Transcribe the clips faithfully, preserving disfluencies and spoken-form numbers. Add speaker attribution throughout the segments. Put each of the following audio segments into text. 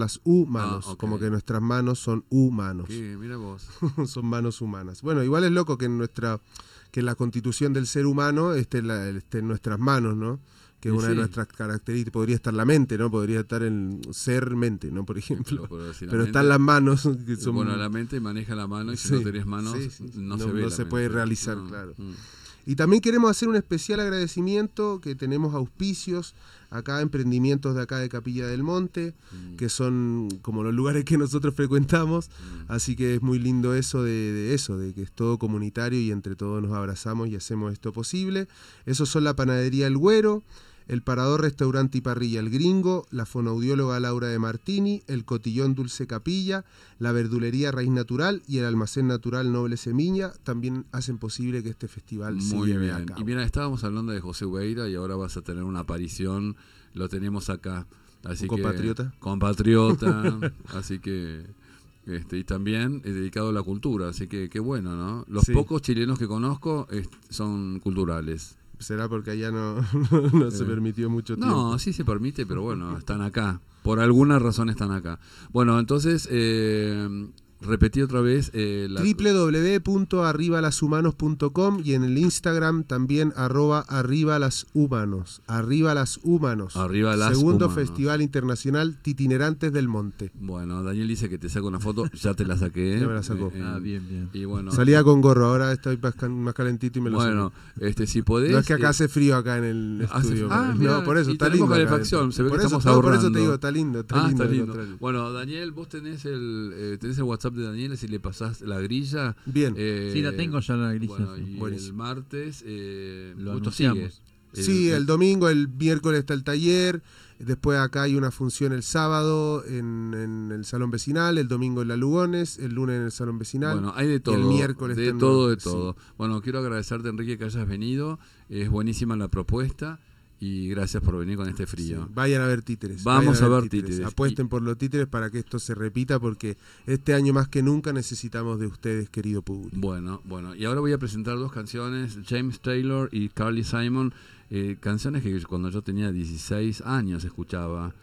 Speaker 1: las humanos,
Speaker 2: Ah, okay.
Speaker 1: como que nuestras manos son humanos.
Speaker 2: ¿Qué? Mira vos.
Speaker 1: Son manos humanas. Bueno, igual es loco que en nuestra que en la constitución del ser humano esté, la, esté en nuestras manos, ¿no? Que es
Speaker 2: Y
Speaker 1: una
Speaker 2: sí.
Speaker 1: de nuestras características. Podría estar la mente, ¿no? Podría estar en ser mente, ¿no? Por ejemplo.
Speaker 2: Pero, pero si la
Speaker 1: Pero
Speaker 2: mente-
Speaker 1: están las manos. Que son,
Speaker 2: Bueno, la mente maneja la mano y si
Speaker 1: sí,
Speaker 2: no tenés manos
Speaker 1: sí, sí, sí.
Speaker 2: no,
Speaker 1: No-
Speaker 2: se ve
Speaker 1: no
Speaker 2: la
Speaker 1: se puede
Speaker 2: mente.
Speaker 1: realizar,
Speaker 2: No.
Speaker 1: claro.
Speaker 2: Mm.
Speaker 1: Y también queremos hacer un especial agradecimiento que tenemos auspicios acá, emprendimientos de acá de Capilla del Monte,
Speaker 2: Mm.
Speaker 1: que son como los lugares que nosotros frecuentamos,
Speaker 2: Mm.
Speaker 1: así que es muy lindo eso de, de eso, de que es todo comunitario y entre todos nos abrazamos y hacemos esto posible. Esos son la Panadería El Güero, el Parador Restaurante y Parrilla El Gringo, la fonoaudióloga Laura de Martini, el Cotillón Dulce Capilla, la Verdulería Raíz Natural y el Almacén Natural Noble Semilla también hacen posible que este festival se
Speaker 2: Muy
Speaker 1: lleve a
Speaker 2: bien.
Speaker 1: cabo.
Speaker 2: Y mira, estábamos hablando de José Hueira y ahora vas a tener una aparición. Lo tenemos acá. Así
Speaker 1: ¿Un
Speaker 2: que,
Speaker 1: compatriota?
Speaker 2: Compatriota. Así que. Este, y también es dedicado a la cultura. Así que qué bueno, ¿no? Los
Speaker 1: Sí.
Speaker 2: pocos chilenos que conozco es- son culturales.
Speaker 1: ¿Será porque allá no, no se
Speaker 2: Eh,
Speaker 1: permitió mucho tiempo?
Speaker 2: No, sí se permite, pero bueno, están acá. Por alguna razón están acá. Bueno, entonces, eh, repetí otra vez. Eh, la,
Speaker 1: doble u doble u doble u punto arriba las humanos punto com y en el Instagram también arroba arriba las humanos. Arriba las humanos.
Speaker 2: Arriba las
Speaker 1: Segundo
Speaker 2: humanos.
Speaker 1: Festival Internacional Titinerantes del Monte.
Speaker 2: Bueno, Daniel dice que te saca una foto. Ya te la saqué.
Speaker 1: Ya me la sacó.
Speaker 2: Eh,
Speaker 3: Ah, bien, bien.
Speaker 2: Y bueno,
Speaker 1: Salía con gorro, ahora estoy más, cal- más calentito y me lo
Speaker 2: bueno,
Speaker 1: saco.
Speaker 2: este, si podés.
Speaker 1: No es que acá
Speaker 2: eh,
Speaker 1: hace frío acá en el
Speaker 2: hace-
Speaker 1: estudio.
Speaker 2: ah,
Speaker 1: pero-
Speaker 2: mira,
Speaker 1: no, por eso
Speaker 2: y
Speaker 1: está
Speaker 2: tenemos
Speaker 1: lindo. acá
Speaker 2: calefacción,
Speaker 1: adentro.
Speaker 2: se ve que
Speaker 1: por eso,
Speaker 2: estamos
Speaker 1: no, por eso
Speaker 2: ahorrando.
Speaker 1: te digo, está lindo. Está
Speaker 2: Ah,
Speaker 1: lindo,
Speaker 2: está
Speaker 1: al
Speaker 2: lindo.
Speaker 1: contrario.
Speaker 2: Bueno, Daniel, vos tenés el, eh, tenés el WhatsApp de Daniel, si le pasás la grilla.
Speaker 1: Bien.
Speaker 2: eh,
Speaker 3: Sí, la tengo ya la grilla.
Speaker 2: Bueno,
Speaker 3: sí.
Speaker 2: y
Speaker 1: Buenísimo.
Speaker 2: el martes eh,
Speaker 3: Lo
Speaker 2: justo
Speaker 3: anunciamos.
Speaker 2: sigue.
Speaker 1: Sí, el domingo, el miércoles está el taller, después acá hay una función el sábado en, en el salón vecinal, el domingo en la Lugones, el lunes en el salón vecinal.
Speaker 2: Bueno, hay de todo.
Speaker 1: el miércoles
Speaker 2: de
Speaker 1: está en-
Speaker 2: todo, de
Speaker 1: sí.
Speaker 2: todo. Bueno, quiero agradecerte, Enrique, que hayas venido. Es buenísima la propuesta y gracias por venir con este frío.
Speaker 1: Sí, vayan a ver títeres.
Speaker 2: Vamos
Speaker 1: vayan
Speaker 2: a ver títeres.
Speaker 1: Apuesten por los títeres para que esto se repita porque este año más que nunca necesitamos de ustedes, querido público.
Speaker 2: Bueno, bueno. Y ahora voy a presentar dos canciones, James Taylor y Carly Simon. Eh, canciones que cuando yo tenía dieciséis años escuchaba.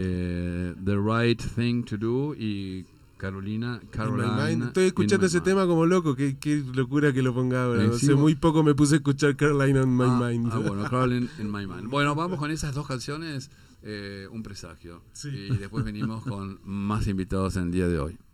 Speaker 2: Eh, The Right Thing to Do y Carolina,
Speaker 1: In My
Speaker 2: Carolina.
Speaker 1: Mind. Estoy escuchando
Speaker 2: in
Speaker 1: ese
Speaker 2: my
Speaker 1: tema como loco, qué, qué locura que lo ponga ahora.
Speaker 2: Eh,
Speaker 1: Hace
Speaker 2: sí,
Speaker 1: muy poco me puse a escuchar Carolina on My
Speaker 2: ah,
Speaker 1: Mind.
Speaker 2: ah, bueno, Carolina in My Mind. Bueno, vamos con esas dos canciones, eh, un presagio.
Speaker 1: Sí.
Speaker 2: Y después venimos con más invitados en el día de hoy.